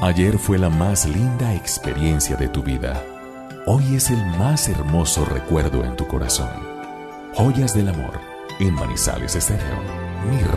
Ayer fue la más linda experiencia de tu vida. Hoy es el más hermoso recuerdo en tu corazón. Joyas del amor en Manizales Estéreo. Mi